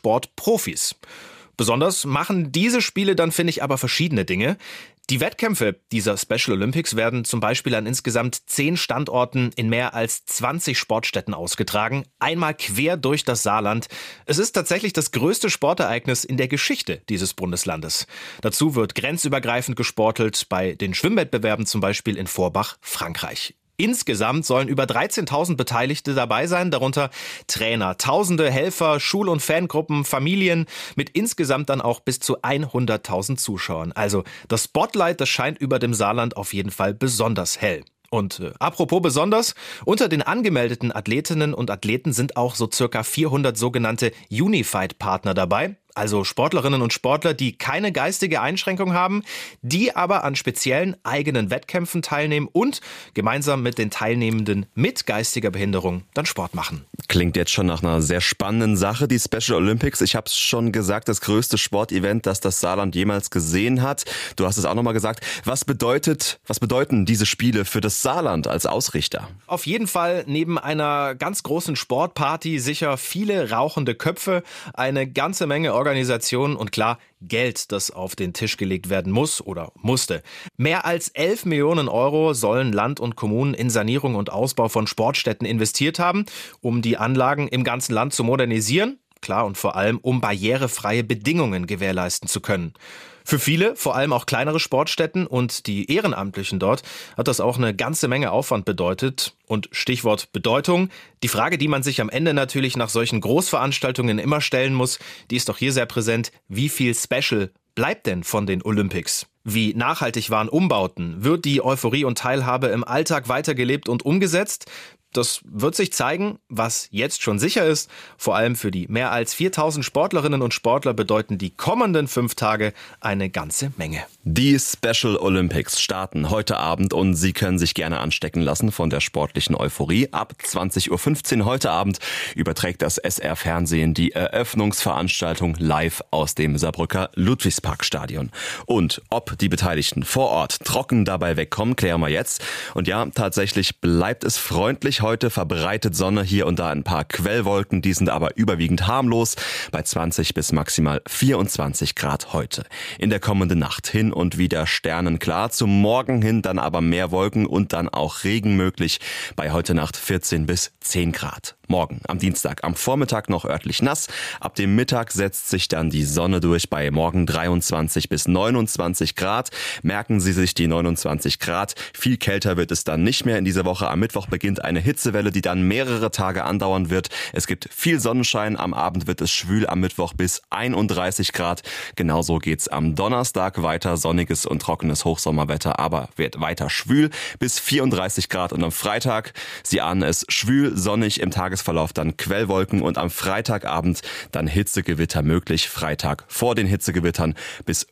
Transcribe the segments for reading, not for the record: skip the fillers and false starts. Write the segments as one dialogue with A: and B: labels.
A: Sportprofis. Besonders machen diese Spiele dann, finde ich, aber verschiedene Dinge. Die Wettkämpfe dieser Special Olympics werden zum Beispiel an insgesamt 10 Standorten in mehr als 20 Sportstätten ausgetragen, einmal quer durch das Saarland. Es ist tatsächlich das größte Sportereignis in der Geschichte dieses Bundeslandes. Dazu wird grenzübergreifend gesportelt, bei den Schwimmwettbewerben zum Beispiel in Forbach, Frankreich. Insgesamt sollen über 13.000 Beteiligte dabei sein, darunter Trainer, Tausende Helfer, Schul- und Fangruppen, Familien mit insgesamt dann auch bis zu 100.000 Zuschauern. Also das Spotlight, das scheint über dem Saarland auf jeden Fall besonders hell. Und apropos besonders, unter den angemeldeten Athletinnen und Athleten sind auch so circa 400 sogenannte Unified-Partner dabei. Also Sportlerinnen und Sportler, die keine geistige Einschränkung haben, die aber an speziellen eigenen Wettkämpfen teilnehmen und gemeinsam mit den Teilnehmenden mit geistiger Behinderung dann Sport machen.
B: Klingt jetzt schon nach einer sehr spannenden Sache, die Special Olympics. Ich habe es schon gesagt, das größte Sportevent, das das Saarland jemals gesehen hat. Du hast es auch nochmal gesagt. Was bedeuten diese Spiele für das Saarland als Ausrichter?
A: Auf jeden Fall neben einer ganz großen Sportparty sicher viele rauchende Köpfe, eine ganze Menge Organisationen und klar Geld, das auf den Tisch gelegt werden muss oder musste. Mehr als 11 Millionen Euro sollen Land und Kommunen in Sanierung und Ausbau von Sportstätten investiert haben, um die Anlagen im ganzen Land zu modernisieren. Klar, und vor allem, um barrierefreie Bedingungen gewährleisten zu können. Für viele, vor allem auch kleinere Sportstätten und die Ehrenamtlichen dort, hat das auch eine ganze Menge Aufwand bedeutet. Und Stichwort Bedeutung, die Frage, die man sich am Ende natürlich nach solchen Großveranstaltungen immer stellen muss, die ist doch hier sehr präsent. Wie viel Special bleibt denn von den Olympics? Wie nachhaltig waren Umbauten? Wird die Euphorie und Teilhabe im Alltag weitergelebt und umgesetzt? Das wird sich zeigen, was jetzt schon sicher ist. Vor allem für die mehr als 4.000 Sportlerinnen und Sportler bedeuten die kommenden 5 Tage eine ganze Menge.
B: Die Special Olympics starten heute Abend und Sie können sich gerne anstecken lassen von der sportlichen Euphorie. Ab 20.15 Uhr heute Abend überträgt das SR-Fernsehen die Eröffnungsveranstaltung live aus dem Saarbrücker Ludwigsparkstadion. Und ob die Beteiligten vor Ort trocken dabei wegkommen, klären wir jetzt. Und ja, tatsächlich bleibt es freundlich. Heute verbreitet Sonne, hier und da ein paar Quellwolken, die sind aber überwiegend harmlos, bei 20 bis maximal 24 Grad heute. In der kommenden Nacht hin und wieder sternenklar, zum Morgen hin dann aber mehr Wolken und dann auch Regen möglich, bei heute Nacht 14 bis 10 Grad. Morgen am Dienstag am Vormittag noch örtlich nass, ab dem Mittag setzt sich dann die Sonne durch, bei morgen 23 bis 29 Grad. Merken Sie sich die 29 Grad, viel kälter wird es dann nicht mehr in dieser Woche. Am Mittwoch beginnt eine Hitzewelle, die dann mehrere Tage andauern wird. Es gibt viel Sonnenschein, am Abend wird es schwül, am Mittwoch bis 31 Grad. Genauso geht's am Donnerstag weiter, sonniges und trockenes Hochsommerwetter, aber wird weiter schwül bis 34 Grad. Und am Freitag, Sie ahnen es, schwül, sonnig, im Tagesverlauf dann Quellwolken und am Freitagabend dann Hitzegewitter möglich. Freitag vor den Hitzegewittern bis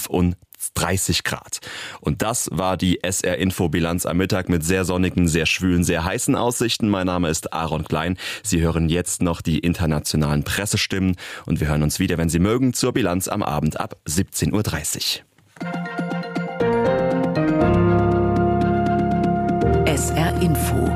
B: 35 Grad. Und das war die SR-Info-Bilanz am Mittag mit sehr sonnigen, sehr schwülen, sehr heißen Aussichten. Mein Name ist Aaron Klein. Sie hören jetzt noch die internationalen Pressestimmen und wir hören uns wieder, wenn Sie mögen, zur Bilanz am Abend ab 17.30 Uhr.
C: SR-Info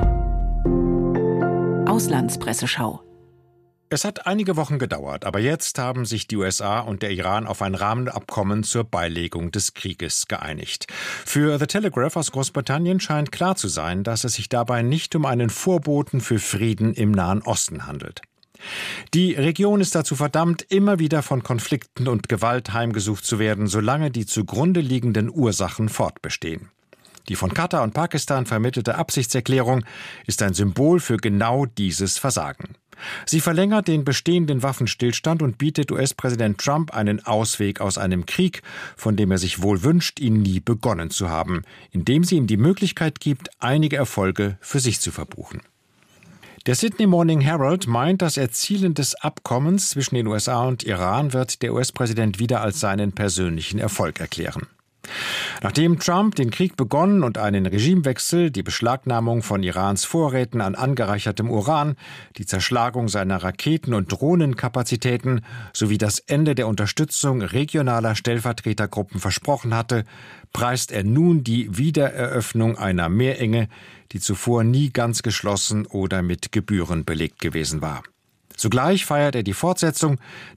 C: Auslandspresseschau.
D: Es hat einige Wochen gedauert, aber jetzt haben sich die USA und der Iran auf ein Rahmenabkommen zur Beilegung des Krieges geeinigt. Für The Telegraph aus Großbritannien scheint klar zu sein, dass es sich dabei nicht um einen Vorboten für Frieden im Nahen Osten handelt. Die Region ist dazu verdammt, immer wieder von Konflikten und Gewalt heimgesucht zu werden, solange die zugrunde liegenden Ursachen fortbestehen. Die von Katar und Pakistan vermittelte Absichtserklärung ist ein Symbol für genau dieses Versagen. Sie verlängert den bestehenden Waffenstillstand und bietet US-Präsident Trump einen Ausweg aus einem Krieg, von dem er sich wohl wünscht, ihn nie begonnen zu haben, indem sie ihm die Möglichkeit gibt, einige Erfolge für sich zu verbuchen. Der Sydney Morning Herald meint, das Erzielen des Abkommens zwischen den USA und Iran wird der US-Präsident wieder als seinen persönlichen Erfolg erklären. Nachdem Trump den Krieg begonnen und einen Regimewechsel, die Beschlagnahmung von Irans Vorräten an angereichertem Uran, die Zerschlagung seiner Raketen- und Drohnenkapazitäten sowie das Ende der Unterstützung regionaler Stellvertretergruppen versprochen hatte, preist er nun die Wiedereröffnung einer Meerenge, die zuvor nie ganz geschlossen oder mit Gebühren belegt gewesen war. Zugleich feiert er die Fortsetzung